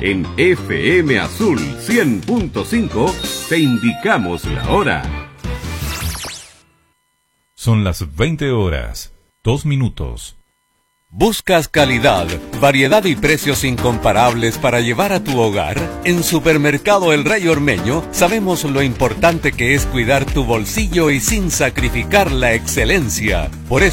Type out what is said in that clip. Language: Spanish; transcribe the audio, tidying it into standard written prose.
En FM Azul 100.5 te indicamos la hora. Son las 20 horas, 2 minutos. ¿Buscas calidad, variedad y precios incomparables para llevar a tu hogar? En Supermercado El Rey Ormeño sabemos lo importante que es cuidar tu bolsillo y sin sacrificar la excelencia. Por eso